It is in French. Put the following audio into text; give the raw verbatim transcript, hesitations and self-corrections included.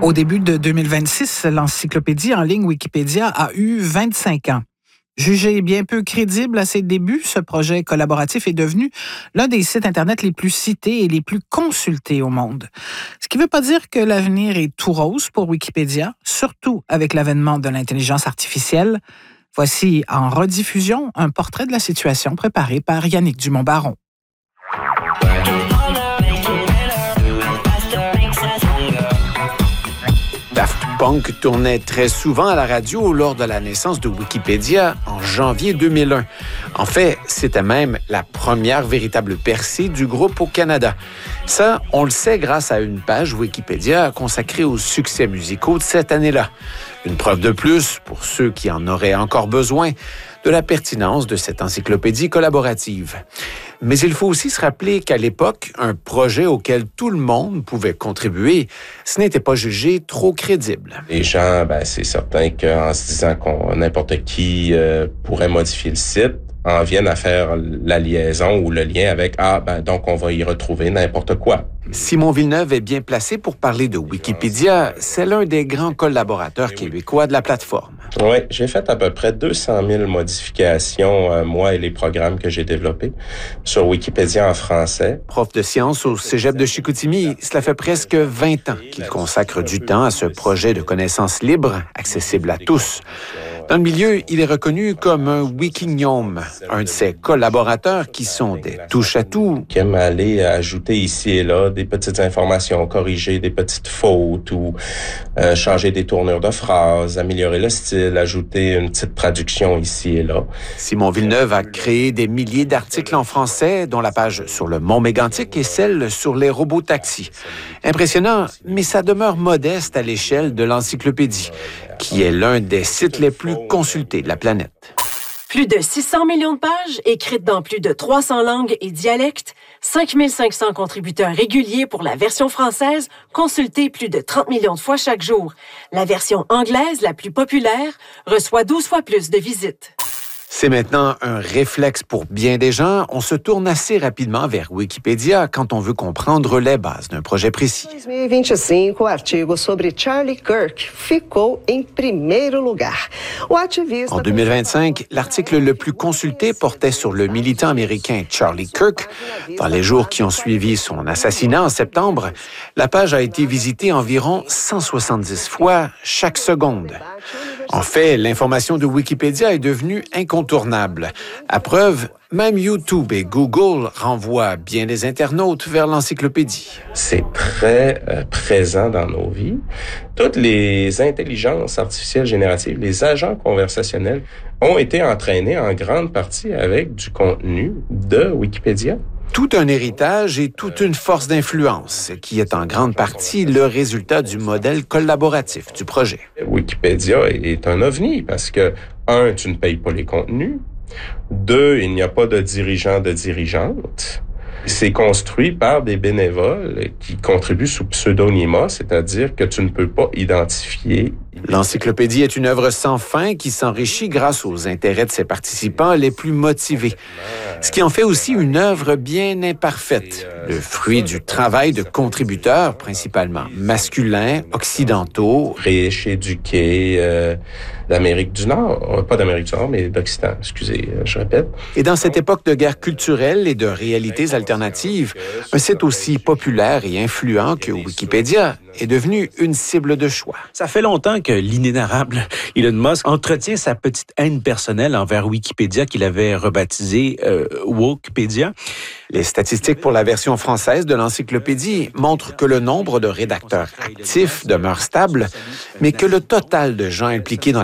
Au début de deux mille vingt-six, l'encyclopédie en ligne Wikipédia a eu vingt-cinq ans. Jugé bien peu crédible à ses débuts, ce projet collaboratif est devenu l'un des sites Internet les plus cités et les plus consultés au monde. Ce qui ne veut pas dire que l'avenir est tout rose pour Wikipédia, surtout avec l'avènement de l'intelligence artificielle. Voici en rediffusion un portrait de la situation préparé par Yannick Dumont-Baron. Daft Punk tournait très souvent à la radio lors de la naissance de Wikipédia en janvier deux mille un. En fait, c'était même la première véritable percée du groupe au Canada. Ça, on le sait grâce à une page Wikipédia consacrée aux succès musicaux de cette année-là. Une preuve de plus, pour ceux qui en auraient encore besoin, de la pertinence de cette encyclopédie collaborative. Mais il faut aussi se rappeler qu'à l'époque, un projet auquel tout le monde pouvait contribuer, ce n'était pas jugé trop crédible. Les gens, ben, c'est certain qu'en se disant qu'on n'importe qui euh, pourrait modifier le site, en viennent à faire la liaison ou le lien avec « Ah, ben donc on va y retrouver n'importe quoi ». Simon Villeneuve est bien placé pour parler de Wikipédia. C'est l'un des grands collaborateurs québécois de la plateforme. Oui, j'ai fait à peu près deux cent mille modifications, euh, moi et les programmes que j'ai développés, sur Wikipédia en français. Prof de sciences au cégep de Chicoutimi, cela fait presque vingt ans qu'il consacre du temps à ce projet de connaissances libres, accessible à tous. Dans le milieu, il est reconnu comme un wikignome, un de ses collaborateurs qui sont des touche-à-tout. Qui aime aller ajouter ici et là des petites informations, corriger des petites fautes ou euh, changer des tournures de phrases, améliorer le style, ajouter une petite traduction ici et là. Simon Villeneuve a créé des milliers d'articles en français, dont la page sur le Mont Mégantic et celle sur les robots taxis. Impressionnant, mais ça demeure modeste à l'échelle de l'encyclopédie, qui est l'un des sites les plus consultés de la planète. Plus de six cents millions de pages, écrites dans plus de trois cents langues et dialectes, cinq mille cinq cents contributeurs réguliers pour la version française, consultée plus de trente millions de fois chaque jour. La version anglaise, la plus populaire, reçoit douze fois plus de visites. C'est maintenant un réflexe pour bien des gens. On se tourne assez rapidement vers Wikipédia quand on veut comprendre les bases d'un projet précis. En deux mille vingt-cinq, o artigo sobre Charlie Kirk ficou em primeiro lugar. O ativista... En deux mille vingt-cinq, l'article le plus consulté portait sur le militant américain Charlie Kirk. Dans les jours qui ont suivi son assassinat en septembre, la page a été visitée environ cent soixante-dix fois chaque seconde. En fait, l'information de Wikipédia est devenue incontournable. À preuve, même YouTube et Google renvoient bien les internautes vers l'encyclopédie. C'est très euh, présent dans nos vies. Toutes les intelligences artificielles génératives, les agents conversationnels ont été entraînés en grande partie avec du contenu de Wikipédia. Tout un héritage et toute une force d'influence, qui est en grande partie le résultat du modèle collaboratif du projet. Wikipédia est un ovni parce que, un, tu ne payes pas les contenus. Deux, il n'y a pas de dirigeant, de dirigeante. C'est construit par des bénévoles qui contribuent sous pseudonymat, c'est-à-dire que tu ne peux pas identifier. L'encyclopédie est une œuvre sans fin qui s'enrichit grâce aux intérêts de ses participants les plus motivés. Ce qui en fait aussi une œuvre bien imparfaite, le fruit du travail de contributeurs, principalement masculins, occidentaux, riches, éduqués, euh, d'Amérique du Nord, pas d'Amérique du Nord, mais d'Occident, excusez, je répète. Et dans cette époque de guerre culturelle et de réalités alternatives, un site aussi populaire et influent que Wikipédia est devenu une cible de choix. Ça fait longtemps que l'inénarrable Elon Musk entretient sa petite haine personnelle envers Wikipédia qu'il avait rebaptisé euh, Wokepedia. Les statistiques pour la version française de l'encyclopédie montrent que le nombre de rédacteurs actifs demeure stable, mais que le total de gens impliqués dans